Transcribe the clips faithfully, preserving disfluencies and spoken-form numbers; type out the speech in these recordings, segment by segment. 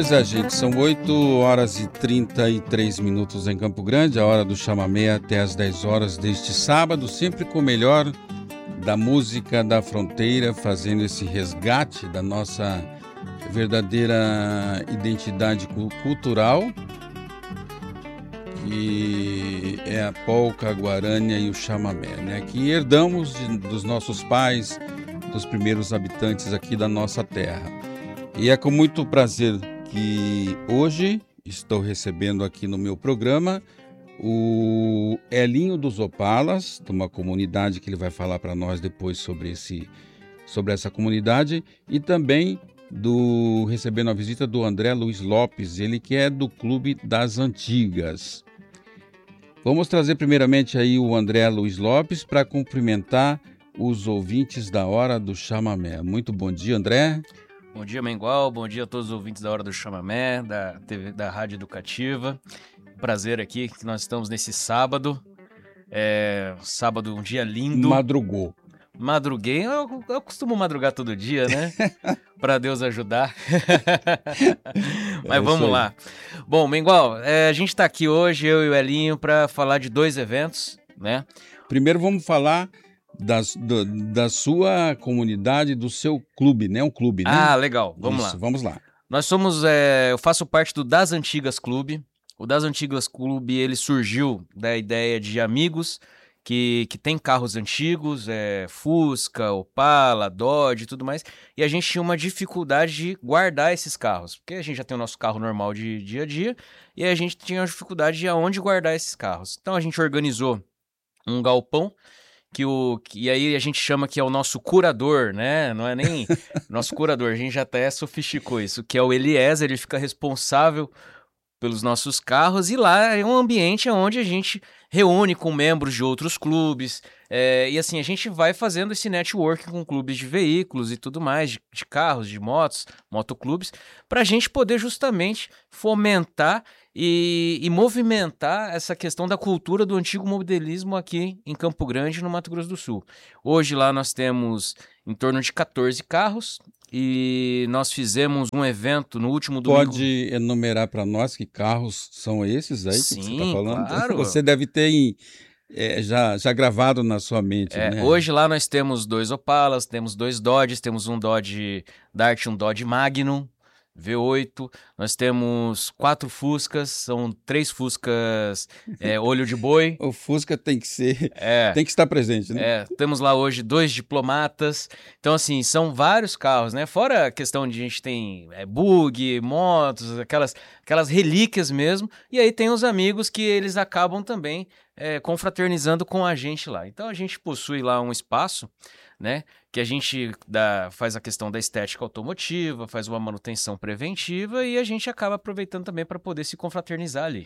Pois é, gente, são oito horas e trinta e três minutos em Campo Grande, a hora do chamamé até às dez horas deste sábado, sempre com o melhor da música da fronteira, fazendo esse resgate da nossa verdadeira identidade cultural, que é a polca, a guarânia e o chamamé, né? Que herdamos de, dos nossos pais, dos primeiros habitantes aqui da nossa terra. E é com muito prazer que hoje estou recebendo aqui no meu programa o Elinho dos Opalas, de uma comunidade que ele vai falar para nós depois sobre, esse, sobre essa comunidade, e também do recebendo a visita do André Luiz Lopes, ele que é do Clube das Antigas. Vamos trazer primeiramente aí o André Luiz Lopes para cumprimentar os ouvintes da Hora do Chamamé. Muito bom dia, André. Bom dia, Mengual. Bom dia a todos os ouvintes da Hora do Chamamé, da T V, da Rádio Educativa. Prazer aqui que nós estamos nesse sábado. É, sábado, um dia lindo. Madrugou. Madruguei. Eu, eu costumo madrugar todo dia, né? Para Deus ajudar. Mas é vamos lá. Bom, Mengual, é, a gente está aqui hoje, eu e o Elinho, para falar de dois eventos, né? Primeiro vamos falar Das, do, da sua comunidade, do seu clube, né? Um clube, né? Ah, legal. Vamos Isso, lá. Vamos lá. Nós somos, é, eu faço parte do Das Antigas Clube. O Das Antigas Clube, ele surgiu da ideia de amigos que, que tem carros antigos, é, Fusca, Opala, Dodge e tudo mais. E a gente tinha uma dificuldade de guardar esses carros. Porque a gente já tem o nosso carro normal de dia a dia. E a gente tinha uma dificuldade de aonde guardar esses carros. Então a gente organizou um galpão. Que o, que, e aí a gente chama que é o nosso curador, né? Não é nem nosso curador, a gente já até sofisticou isso, que é o Eliezer, ele fica responsável pelos nossos carros, e lá é um ambiente onde a gente reúne com membros de outros clubes, é, e assim, a gente vai fazendo esse network com clubes de veículos e tudo mais, de, de carros, de motos, motoclubes, para a gente poder justamente fomentar e, e movimentar essa questão da cultura do antigo modelismo aqui em Campo Grande, no Mato Grosso do Sul. Hoje lá nós temos em torno de catorze carros, e nós fizemos um evento no último domingo. Pode enumerar para nós que carros são esses aí Sim, que você está falando? Claro. Você deve ter em, é, já, já gravado na sua mente, é, né? Hoje lá nós temos dois Opalas, temos dois Dodges, temos um Dodge Dart, um Dodge Magnum V oito, nós temos quatro Fuscas, são três Fuscas é, olho de boi. O Fusca tem que ser, é, tem que estar presente, né? É, temos lá hoje dois Diplomatas, então assim, são vários carros, né? Fora a questão de a gente tem é, bug, motos, aquelas, aquelas relíquias mesmo, e aí tem os amigos que eles acabam também é, confraternizando com a gente lá. Então a gente possui lá um espaço, né? Que a gente dá, faz a questão da estética automotiva, faz uma manutenção preventiva e a gente acaba aproveitando também para poder se confraternizar ali.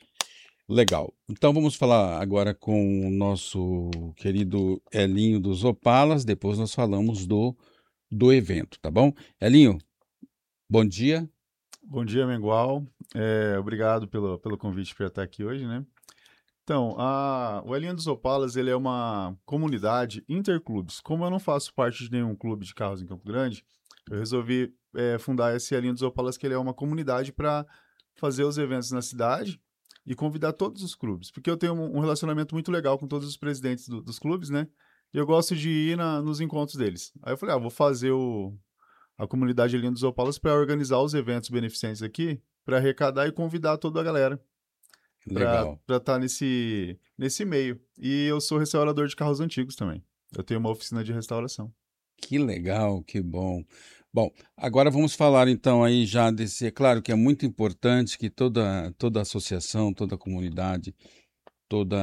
Legal. Então vamos falar agora com o nosso querido Elinho dos Opalas, depois nós falamos do, do evento, tá bom? Elinho, bom dia. Bom dia, Mengual. É, obrigado pelo, pelo convite para estar aqui hoje, né? Então, a, o Elinho dos Opalas, ele é uma comunidade interclubes. Como eu não faço parte de nenhum clube de carros em Campo Grande, eu resolvi é, fundar esse Elinho dos Opalas, que ele é uma comunidade para fazer os eventos na cidade e convidar todos os clubes. Porque eu tenho um relacionamento muito legal com todos os presidentes do, dos clubes, né? E eu gosto de ir na, nos encontros deles. Aí eu falei, ah, vou fazer o, a comunidade Elinho dos Opalas para organizar os eventos beneficentes aqui, para arrecadar e convidar toda a galera. Legal. Para estar tá nesse, nesse meio. E eu sou restaurador de carros antigos também. Eu tenho uma oficina de restauração. Que legal, que bom. Bom, agora vamos falar então aí já desse... É claro que é muito importante que toda, toda associação, toda comunidade, toda,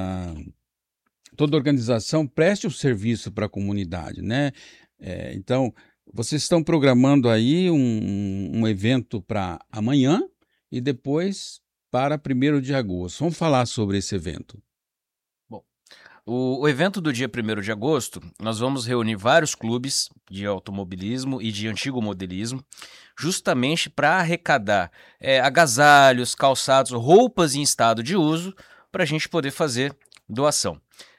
toda organização preste o serviço para a comunidade, né? É, então, vocês estão programando aí um, um evento para amanhã e depois para primeiro de agosto. Vamos falar sobre esse evento. Bom, o, o evento do dia primeiro de agosto, nós vamos reunir vários clubes de automobilismo e de antigo modelismo, justamente para arrecadar é, agasalhos, calçados, roupas em estado de uso, para a gente poder fazer doação.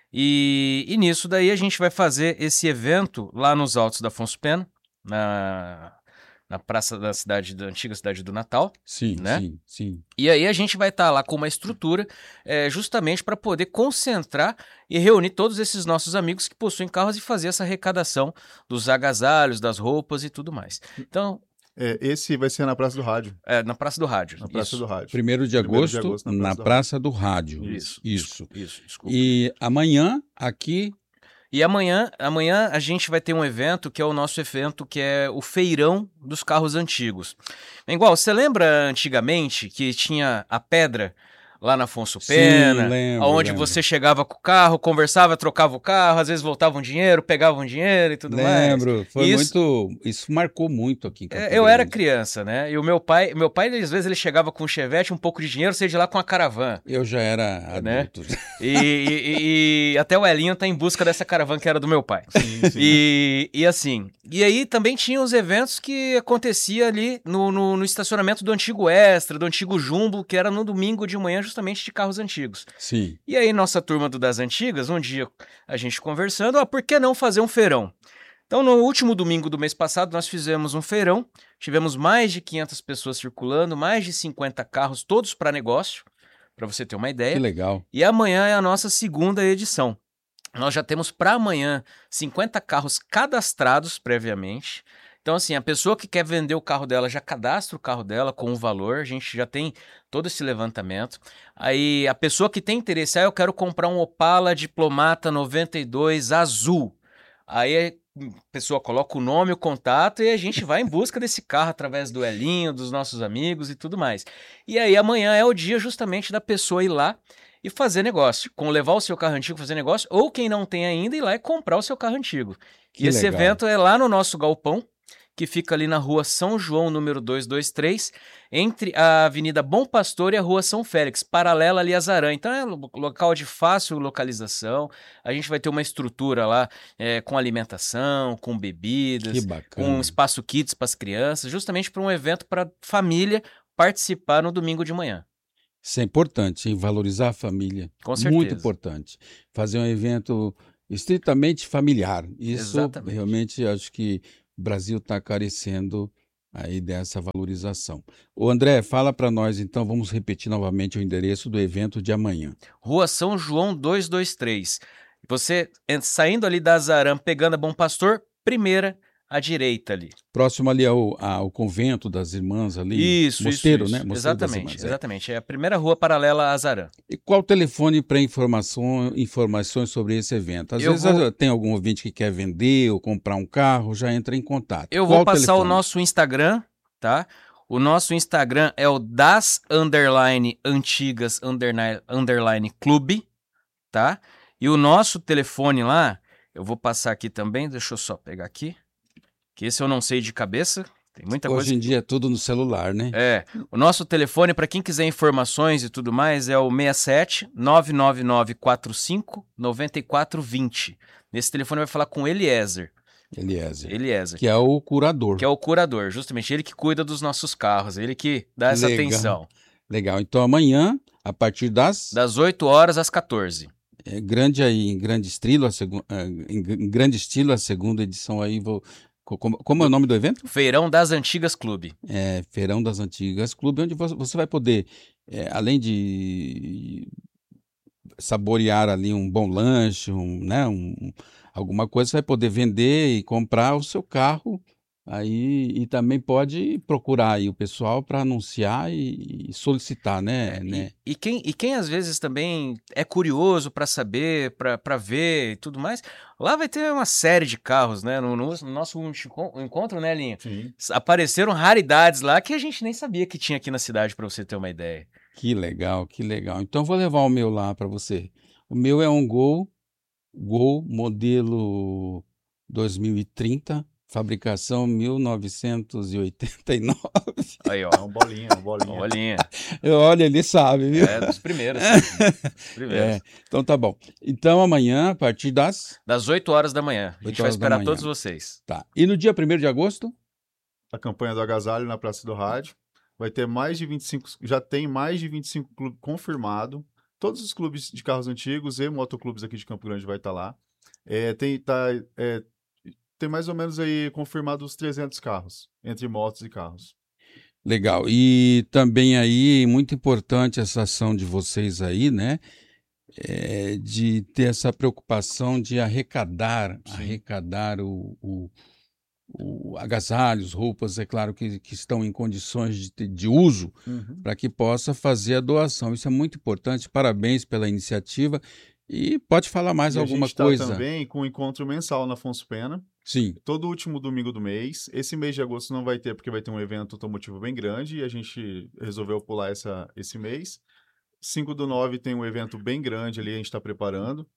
E, e nisso daí a gente vai fazer esse evento lá nos Altos da Afonso Pena, na... na praça da cidade, da antiga cidade do Natal. Sim, né? sim, sim. E aí a gente vai estar lá com uma estrutura é, justamente para poder concentrar e reunir todos esses nossos amigos que possuem carros e fazer essa arrecadação dos agasalhos, das roupas e tudo mais. Então, É, esse vai ser na Praça do Rádio. é, na Praça do Rádio. Na Praça isso. do Rádio. Primeiro de Primeiro agosto, de agosto, na Praça do Rádio. Isso, Isso. Isso, desculpa. E amanhã, aqui, E amanhã, amanhã a gente vai ter um evento que é o nosso evento, que é o Feirão dos Carros Antigos. Igual, você lembra antigamente que tinha a pedra lá na Afonso Sim, Pena, lembro, onde lembro. você chegava com o carro, conversava, trocava o carro, às vezes voltava um dinheiro, pegava um dinheiro e tudo mais. lembro, foi Isso- muito, isso marcou muito aqui em Campo É, eu era Grande. criança, né? E o meu pai, meu pai, às vezes, ele chegava com um Chevette, um pouco de dinheiro, saía de lá com a caravana. Eu já era Né? adulto. E, e- e- e até o Elinho tá em busca dessa caravana que era do meu pai. Sim, sim. E, e assim, e aí também tinha os eventos que acontecia ali no, no, no estacionamento do antigo Extra, do antigo Jumbo, que era no domingo de manhã justamente de carros antigos. Sim, E aí nossa turma do das antigas, um dia a gente conversando, ah, por que não fazer um feirão? Então no último domingo do mês passado nós fizemos um feirão, tivemos mais de quinhentas pessoas circulando, mais de cinquenta carros, todos para negócio, para você ter uma que ideia. legal. E amanhã é a nossa segunda edição. Nós já temos para amanhã cinquenta carros cadastrados previamente. Então, assim, a pessoa que quer vender o carro dela já cadastra o carro dela com o valor, a gente já tem todo esse levantamento. Aí, a pessoa que tem interesse, ah, eu quero comprar um Opala Diplomata noventa e dois azul. Aí a pessoa coloca o nome, o contato e a gente vai em busca desse carro através do Elinho, dos nossos amigos e tudo mais. E aí amanhã é o dia justamente da pessoa ir lá e fazer negócio, com levar o seu carro antigo fazer negócio, ou quem não tem ainda ir lá e comprar o seu carro antigo. Que e esse legal. evento é lá no nosso galpão, que fica ali na rua São João, número duzentos e vinte e três, entre a Avenida Bom Pastor e a rua São Félix, paralela ali a Zarã. Então é um local de fácil localização, a gente vai ter uma estrutura lá é, com alimentação, com bebidas, Que com bacana. espaço kids para as crianças, justamente para um evento para família participar no domingo de manhã. Isso é importante, hein? Valorizar a família. Com certeza. Muito importante. Fazer um evento estritamente familiar. Isso Exatamente. realmente acho que o Brasil está carecendo aí dessa valorização. O André, fala para nós então, vamos repetir novamente o endereço do evento de amanhã. Rua São João duzentos e vinte e três. Você en- saindo ali da Zarã, pegando a Bom Pastor, primeira à direita ali. Próximo ali ao, ao convento das irmãs ali. Isso, Mosteiro, isso, né? isso. Mosteiro das Exatamente, Irmãs, é. exatamente. É a primeira rua paralela à Zarã. E qual o telefone para informação, informações sobre esse evento? Às Eu vezes vou- ah, tem algum ouvinte que quer vender ou comprar um carro, já entra em contato. Eu Qual vou passar o telefone? nosso Instagram, tá? O nosso Instagram é o das underline antigas underline, underline clube, tá? E o nosso telefone lá, eu vou passar aqui também, deixa eu só pegar aqui, que esse eu não sei de cabeça, tem muita coisa. Hoje em dia é tudo no celular, né? É, o nosso telefone, para quem quiser informações e tudo mais, é o seis sete nove nove nove quatro cinco nove quatro dois zero. Nesse telefone vai falar com Eliezer. Eliezer. Eliezer, Que é o curador. que é o curador, justamente ele que cuida dos nossos carros, ele que dá essa Legal. atenção. Legal. Então amanhã, a partir das. Das oito horas às quatorze. É, grande aí, em grande estilo, a segu... eh, em gr- em grande estilo, a segunda edição aí. Vou... co- Como, como é o nome do evento? Feirão das Antigas Clube. É Feirão das Antigas Clube, onde vo- você vai poder, eh, além de saborear ali um bom lanche, um, né, um, alguma coisa, você vai poder vender e comprar o seu carro aí e também pode procurar aí o pessoal para anunciar e, e solicitar, né, É, né? E, e, quem, e quem às vezes também é curioso para saber, para ver e tudo mais, lá vai ter uma série de carros, né? No, no- no nosso último encontro, né, Linha? Sim. Apareceram raridades lá que a gente nem sabia que tinha aqui na cidade, para você ter uma ideia. Que legal, que legal. Então vou levar o meu lá para você. O meu é um Gol, Gol modelo dois mil e trinta, fabricação mil novecentos e oitenta e nove. Aí, ó. É um bolinha, um bolinha. Bolinha. Olha, ele sabe, viu? É dos primeiros. Dos primeiros. É, então tá bom. Então amanhã, a partir das. Das oito horas da manhã. A gente oito vai horas da esperar manhã. todos vocês. Tá. E no dia primeiro de agosto? A campanha do agasalho na Praça do Rádio. Vai ter mais de vinte e cinco, já tem mais de vinte e cinco clubes confirmado. Todos os clubes de carros antigos e motoclubes aqui de Campo Grande vai estar lá. É, tem, tá, é, tem mais ou menos aí confirmado os trezentos carros, entre motos e carros. Legal. E também aí, muito importante essa ação de vocês aí, né? É, de ter essa preocupação de arrecadar, Sim. arrecadar o, o, o agasalhos, roupas, é claro que, que estão em condições de, ter- de uso, Uhum. para que possa fazer a doação. Isso é muito importante. Parabéns pela iniciativa. E pode falar mais E a alguma gente está coisa? também com o encontro mensal na Afonso Pena, Sim. todo último domingo do mês. Esse mês de agosto não vai ter, porque vai ter um evento automotivo bem grande e a gente resolveu pular essa, esse mês. cinco do nove tem um evento bem grande ali, a gente está preparando.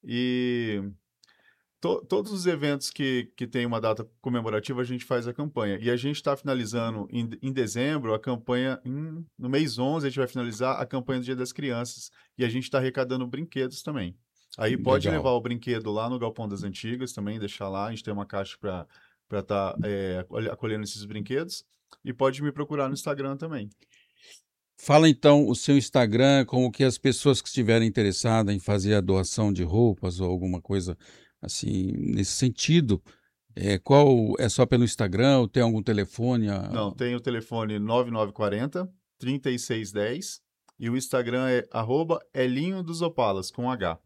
E to- todos os eventos que, que tem uma data comemorativa, a gente faz a campanha. E a gente está finalizando em, em dezembro a campanha, em- no mês onze, a gente vai finalizar a campanha do Dia das Crianças. E a gente está arrecadando brinquedos também. Aí pode Legal. levar o brinquedo lá no Galpão das Antigas também, deixar lá. A gente tem uma caixa para para estar acolhendo esses brinquedos. E pode me procurar no Instagram também. Fala então o seu Instagram, como que as pessoas que estiverem interessadas em fazer a doação de roupas ou alguma coisa assim nesse sentido, é, qual é só pelo Instagram ou tem algum telefone? Ah, Não, tem o telefone nove nove quatro zero, três seis um zero e o Instagram é arroba Elinho dos Opalas, com H.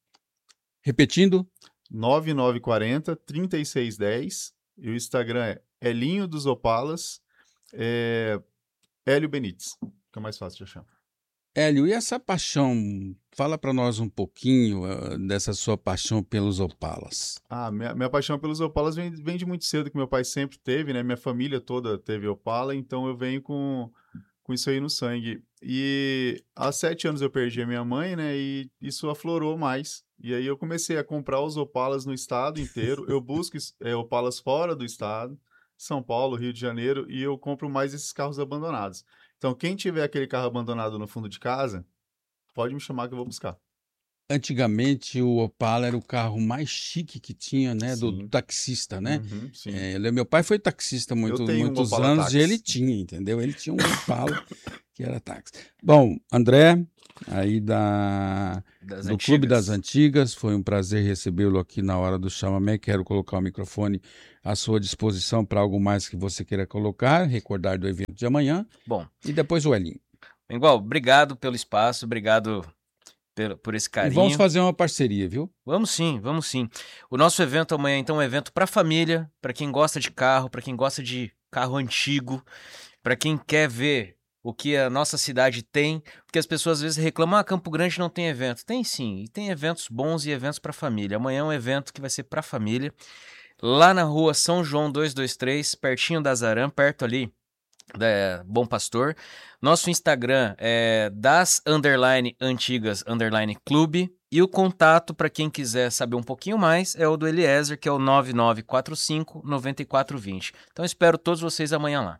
repetindo, nove nove quatro zero, três seis um zero e o Instagram é Elinho dos Opalas, é Hélio Benites, que é mais fácil de achar. Hélio, e essa paixão? Fala para nós um pouquinho ah, dessa sua paixão pelos Opalas. Ah, minha, minha paixão pelos Opalas vem, vem de muito cedo, que meu pai sempre teve, né? Minha família toda teve Opala, então eu venho com, com isso aí no sangue. E há sete anos eu perdi a minha mãe, né? E isso aflorou mais. E aí eu comecei a comprar os Opalas no estado inteiro. Eu busco é, Opalas fora do estado, São Paulo, Rio de Janeiro, e eu compro mais esses carros abandonados. Então, quem tiver aquele carro abandonado no fundo de casa, pode me chamar que eu vou buscar. Antigamente o Opala era o carro mais chique que tinha, né, do Sim. taxista, né? Uhum, sim. É, ele- meu pai foi taxista muito, tenho um muitos Opala anos táxi. e ele tinha, entendeu? Ele tinha um Opala que era táxi. Bom, André, aí da, Das do Clube das Antigas. Antigas, foi um prazer recebê-lo aqui na hora do chamamé. Quero colocar o microfone à sua disposição para algo mais que você queira colocar, recordar do evento de amanhã Bom, e depois o Elinho. igual, obrigado pelo espaço, obrigado pelo, por esse E carinho. vamos fazer uma parceria, viu? Vamos sim, vamos sim. O nosso evento amanhã, então, é um evento para família, para quem gosta de carro, para quem gosta de carro antigo, para quem quer ver o que a nossa cidade tem, porque as pessoas às vezes reclamam, ah, Campo Grande não tem evento. Tem sim, e tem eventos bons e eventos para família. Amanhã é um evento que vai ser para família, lá na rua São João duzentos e vinte e três, pertinho da Zaram, perto ali da Bom Pastor. Nosso Instagram é das underline antigas underline clube e o contato para quem quiser saber um pouquinho mais é o do Eliezer, que é o nove nove quatro cinco, nove quatro dois zero. Então espero todos vocês amanhã lá.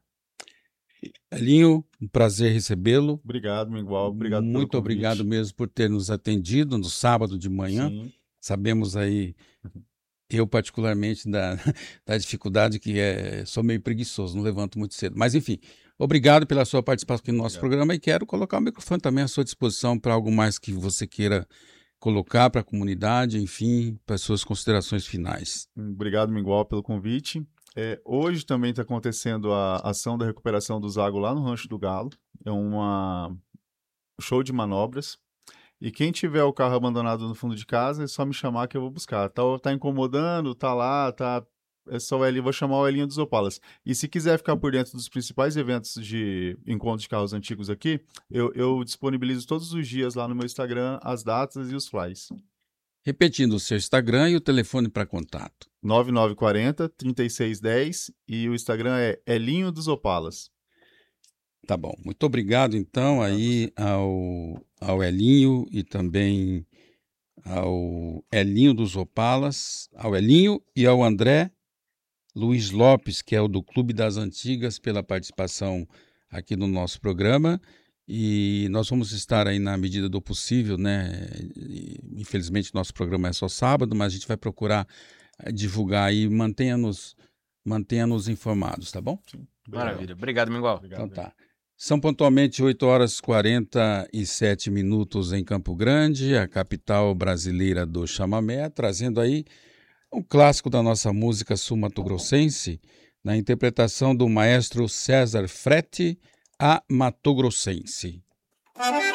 Elinho, um prazer recebê-lo. Obrigado, Miguel. Obrigado pelo Muito convite. obrigado mesmo por ter nos atendido no sábado de manhã. Sim. Sabemos aí, eu particularmente, da, da dificuldade que é, sou meio preguiçoso, não levanto muito cedo. Mas enfim, obrigado pela sua participação aqui no nosso Obrigado. programa e quero colocar o microfone também à sua disposição para algo mais que você queira colocar para a comunidade, enfim, para as suas considerações finais. Obrigado, Miguel, pelo convite. É, hoje também está acontecendo a ação da recuperação do Zago lá no Rancho do Galo. É uma show de manobras. E quem tiver o carro abandonado no fundo de casa, é só me chamar que eu vou buscar. Tá, tá incomodando, tá lá, tá. É só o Elinho, vou chamar o Elinho dos Opalas. E se quiser ficar por dentro dos principais eventos de encontro de carros antigos aqui, eu, eu disponibilizo todos os dias lá no meu Instagram as datas e os flyers. Repetindo o seu Instagram e o telefone para contato. nove nove quatro zero, três seis um zero e o Instagram é Elinho dos Opalas. Tá bom. Muito obrigado, então, aí ao, ao Elinho e também ao Elinho dos Opalas, ao Elinho e ao André Luiz Lopes, que é o do Clube das Antigas, pela participação aqui no nosso programa. E nós vamos estar aí na medida do possível, né? Infelizmente, nosso programa é só sábado, mas a gente vai procurar divulgar aí. Mantenha-nos mantenha-nos informados, tá bom? Sim. Maravilha. Obrigado, Miguel. Obrigado. Então tá. São pontualmente oito horas e quarenta e sete minutos em Campo Grande, a capital brasileira do chamamé, trazendo aí um clássico da nossa música sul-mato-grossense, na interpretação do maestro César Fretti, a Mato Grossense.